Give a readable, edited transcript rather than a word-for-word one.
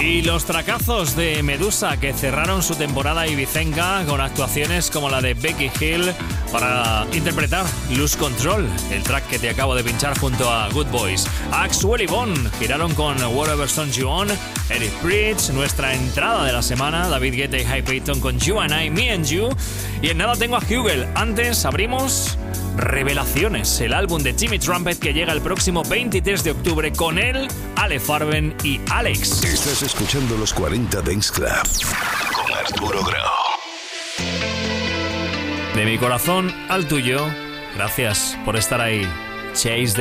Y los tracazos de Medusa, que cerraron su temporada ibicenca con actuaciones como la de Becky Hill para interpretar Lose Control, el track que te acabo de pinchar junto a Good Boys. Axwell y Bone giraron con Whatever Turns You On. Eric Bridge, nuestra entrada de la semana, David Guetta y High Payton con You and I, Me and You. Y en nada tengo a Hugel. Antes abrimos Revelaciones, el álbum de Timmy Trumpet que llega el próximo 23 de octubre con él, Ale Farben y Alex. Estás escuchando los 40 Dance Club con Arturo Grau. De mi corazón al tuyo, gracias por estar ahí. Chase the